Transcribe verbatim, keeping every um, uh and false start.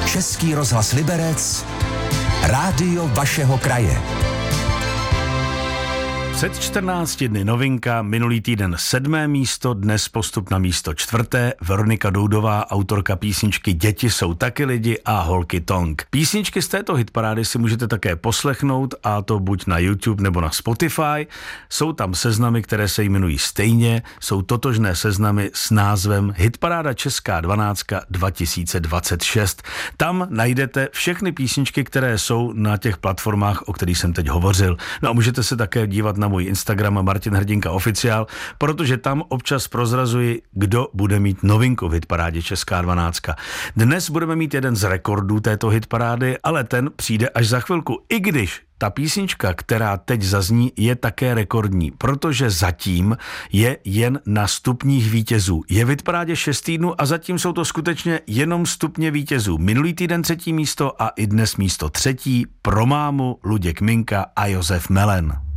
Český rozhlas Liberec, rádio vašeho kraje. Před čtrnácti dny novinka, minulý týden sedmé místo, dnes postup na místo čtvrté. Veronika Doudová, autorka písničky Děti jsou taky lidi a Holky Tonk. Písničky z této hitparády si můžete také poslechnout, a to buď na YouTube nebo na Spotify. Jsou tam seznamy, které se jmenují stejně, jsou totožné seznamy s názvem Hitparáda Česká dvanáctka dva tisíce dvacet šest. Tam najdete všechny písničky, které jsou na těch platformách, o kterých jsem teď hovořil. No a můžete se také dívat na můj Instagram Martin Hrdinka Oficiál, protože tam občas prozrazuji, kdo bude mít novinku v hitparádě Česká dvanáctka. Dnes budeme mít jeden z rekordů této hitparády, ale ten přijde až za chvilku, i když ta písnička, která teď zazní, je také rekordní, protože zatím je jen na stupních vítězů. Je v hitparádě šest týdnů a zatím jsou to skutečně jenom stupně vítězů. Minulý týden třetí místo a i dnes místo třetí pro mámu Luděk Minka a Josef Melen.